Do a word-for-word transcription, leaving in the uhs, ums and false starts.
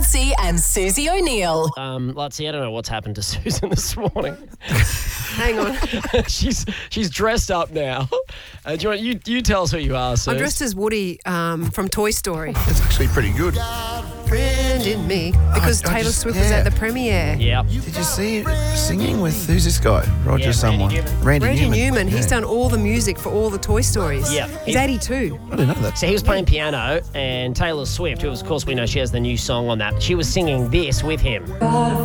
Lutzi and Susie O'Neill. Um, Lutzi, I don't know what's happened to Susan this morning. Hang on. she's she's dressed up now. Uh, do you, want, you you tell us who you are, Sus. I'm dressed as Woody um, from Toy Story. It's actually pretty good. Friend in me. Because I- I Taylor just- Swift was yeah. at the premiere. Yep. Did you see it singing with, who's this guy? Roger Yeah, Randy someone. Newman. Randy, Randy Newman. Newman, he's Yeah. done all the music for all the Toy Stories. Yeah. He's eighty-two. I didn't know that. So he was playing piano, and Taylor Swift, who of course we know she has the new song on that, she was singing this with him.